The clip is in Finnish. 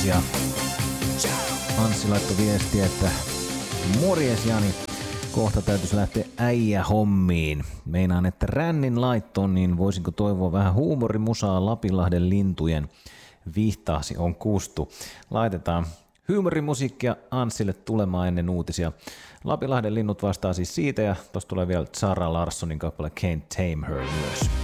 uutisia. Anssi laittoi viestiä, että morjes Jani, kohta täytyisi lähteä äijähommiin. Meinaan, että rännin laittoon, niin voisinko toivoa vähän huumorimusaa Lapinlahden lintujen vihtaasi on kustu. Laitetaan huumorimusiikkia Anssille tulemaan ennen uutisia. Lapinlahden linnut vastaa siis siitä ja tosta tulee vielä Zara Larssonin kappale Can't Tame Her myös.